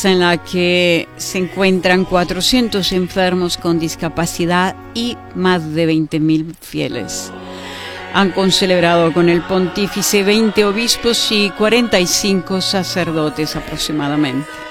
en la que se encuentran 400 enfermos con discapacidad y más de 20.000 fieles. Han concelebrado con el pontífice 20 obispos y 45 sacerdotes aproximadamente.